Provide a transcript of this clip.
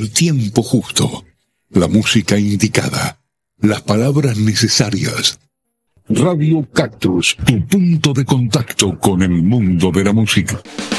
el tiempo justo, la música indicada, las palabras necesarias. Radio Cactus, tu punto de contacto con el mundo de la música.